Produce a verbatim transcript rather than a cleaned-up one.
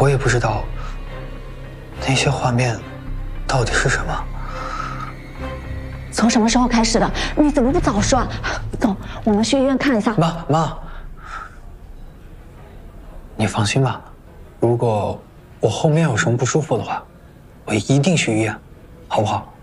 我也不知道那些画面到底是什么。 从什么时候开始的？你怎么不早说啊？走，我们去医院看一下。 妈妈，你放心吧，如果我后面有什么不舒服的话，我一定去医院，好不好？